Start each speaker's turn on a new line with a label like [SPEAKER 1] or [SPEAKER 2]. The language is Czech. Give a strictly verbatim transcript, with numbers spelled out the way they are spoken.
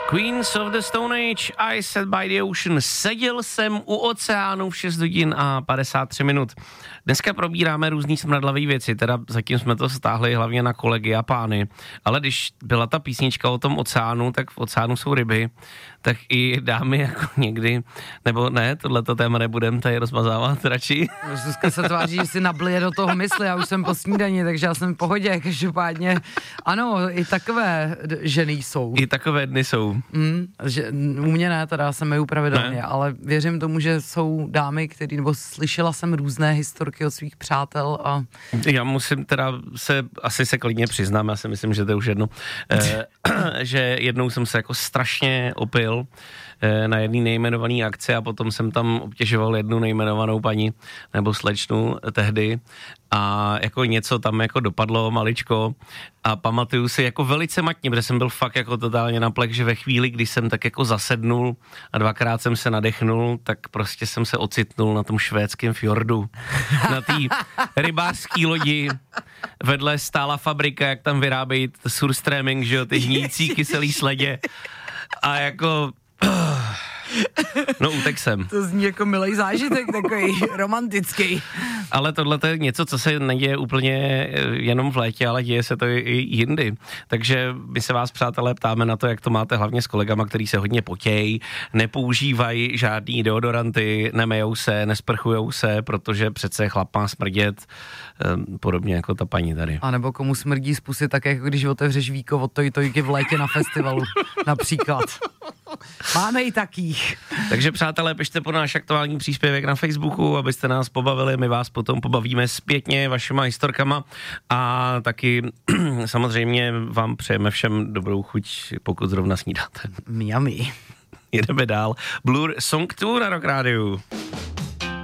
[SPEAKER 1] Queens of the Stone Age, I Sat by the Ocean. Seděl jsem u oceánu v šest hodin a padesát tři minut. Dneska probíráme různý smradlavý věci, teda zatím jsme to stáhli hlavně na kolegy a pány, ale když byla ta písnička o tom oceánu, tak v oceánu jsou ryby, tak i dámy jako někdy, nebo ne, tohleto téma nebudem tady rozmazávat radši.
[SPEAKER 2] Zuzka se tváří, že si nablije do toho mysli, já už jsem po snídani, takže já jsem v pohodě, každopádně ano, i takové ženy jsou.
[SPEAKER 1] I takové dny jsou.
[SPEAKER 2] Mm, že, u mě ne, teda jsem je pravidelně, ale věřím tomu, že jsou dámy, který, nebo slyšela jsem různé historky od svých přátel a...
[SPEAKER 1] Já musím teda se, asi se klidně přiznám, já si myslím, že to je už jedno, eh, že jednou jsem se jako strašně opil eh, na jedné nejmenované akci a potom jsem tam obtěžoval jednu nejmenovanou paní nebo slečnu tehdy a jako něco tam jako dopadlo maličko a pamatuju si jako velice matně, protože jsem byl fakt jako totálně na plek, že ve chvíli, kdy jsem tak jako zasednul a dvakrát jsem se nadechnul, tak prostě jsem se ocitnul na tom švédském fjordu, na té rybářský lodi, vedle stála fabrika, jak tam vyrábějí surströmming, že jo, ty hníjící kyselý sledě a jako... No, utek jsem.
[SPEAKER 2] To zní jako milý zážitek, takový romantický.
[SPEAKER 1] Ale tohle je něco, co se neděje úplně jenom v létě, ale děje se to i jindy. Takže my se vás, přátelé, ptáme na to, jak to máte hlavně s kolegama, který se hodně potějí, nepoužívají žádný deodoranty, nemejou se, nesprchujou se, protože přece chlap má smrdět, podobně jako ta paní tady.
[SPEAKER 2] A nebo komu smrdí z pusy, tak jako když otevřeš víko od toj tojky v létě na festivalu, například. Máme i takých.
[SPEAKER 1] Takže přátelé, pište po náš aktuální příspěvek na Facebooku, abyste nás pobavili, my vás potom pobavíme zpětně vašima historkama a taky samozřejmě vám přejeme všem dobrou chuť, pokud zrovna snídáte.
[SPEAKER 2] Miami.
[SPEAKER 1] Jedeme dál. Blur Song Tour na Rock Rádiu.